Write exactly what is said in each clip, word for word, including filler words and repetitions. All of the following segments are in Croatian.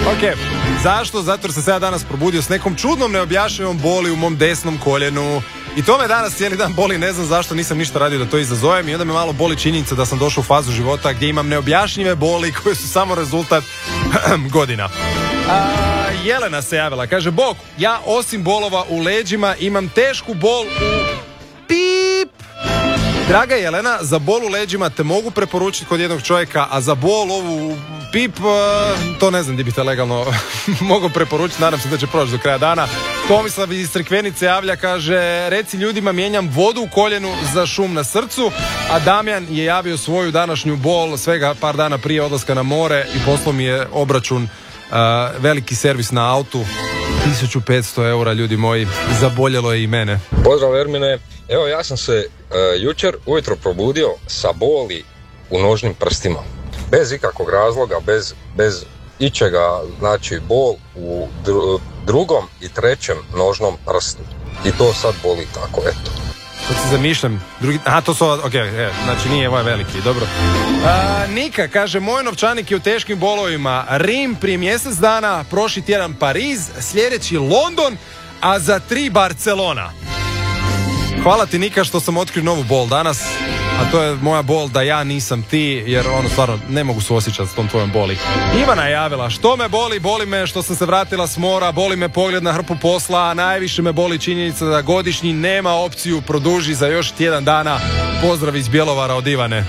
Ok, zašto? Zato jer sam se ja danas probudio s nekom čudnom neobjašnjivom boli u mom desnom koljenu. I to me danas cijeli dan boli, ne znam zašto, nisam ništa radio da to izazovem i onda me malo boli činjenica da sam došao u fazu života gdje imam neobjašnjive boli koje su samo rezultat godina. A, Jelena se javila, kaže: Bog, ja osim bolova u leđima imam tešku bol u pip. Draga Jelena, za bol u leđima te mogu preporučiti kod jednog čovjeka, a za bol ovu pip, to ne znam gdje bi te legalno mogu preporučiti, nadam se da će proći do kraja dana. Tomislav iz Crikvenice javlja, kaže: reci ljudima, mijenjam vodu u koljenu za šum na srcu. A Damjan je javio svoju današnju bol svega par dana prije odlaska na more i poslao mi je obračun, uh, veliki servis na autu, tisuću petsto eura, ljudi moji, zaboljelo je i mene. Pozdrav Ermine, evo ja sam se uh, jučer ujutro probudio sa boli u nožnim prstima. Bez ikakvog razloga, bez, bez ičega, znači bol u dru, drugom i trećem nožnom prstu. I to sad boli tako, eto. To se zamišljam, drugi, aha, to su, ok, je, znači nije ovaj veliki, dobro. A, Nika kaže: moj novčanik je u teškim bolovima. Rim prije mjesec dana, prošli tjedan Pariz, sljedeći London, a za tri Barcelona. Hvala ti, Nika, što sam otkrio novu bol danas, a to je moja bol da ja nisam ti, jer ono stvarno ne mogu suosjećati s tom tvojom boli. Ivana je javila: što me boli? Boli me što sam se vratila s mora, boli me pogled na hrpu posla, a najviše me boli činjenica da godišnji nema opciju produži za još tjedan dana. Pozdrav iz Bjelovara od Ivane.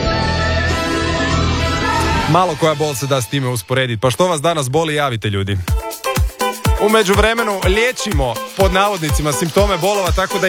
Malo koja bol se da s time usporediti, pa što vas danas boli, javite ljudi. U međuvremenu liječimo pod navodnicima simptome bolova, tako da